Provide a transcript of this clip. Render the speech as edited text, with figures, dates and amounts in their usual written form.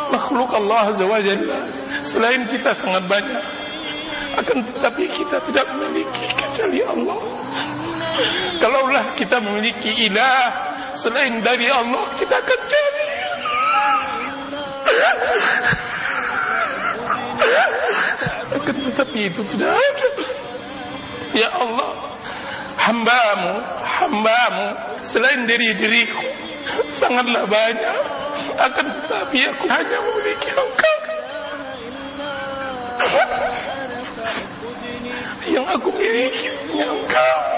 makhluk Allah Azza wa Jalla selain kita sangat banyak, akan tetapi kita tidak memiliki kecuali Allah. Kalaulah kita memiliki ilah selain dari Allah, kita akan cari. Akan tetapi itu tidak ada. Ya Allah, hambamu selain dari diriku sangatlah banyak, akan tetapi aku hanya memiliki Engkau. Yang aku miliki hanya Engkau.